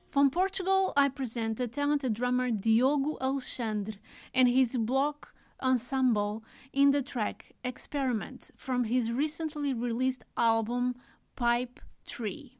From Portugal, I present the talented drummer Diogo Alexandre and his block ensemble in the track Experiment from his recently released album Pipe Tree.